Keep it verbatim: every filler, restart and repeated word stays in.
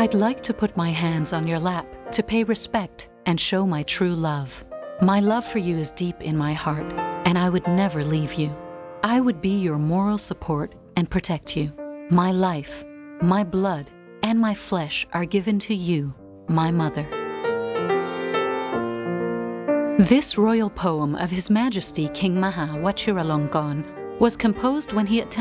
I'd like to put my hands on your lap to pay respect and show my true love. My love for you is deep in my heart, and I would never leave you. I would be your moral support and protect you. My life, my blood, and my flesh are given to you, my mother. This royal poem of His Majesty King Maha Vajiralongkorn was composed when he attended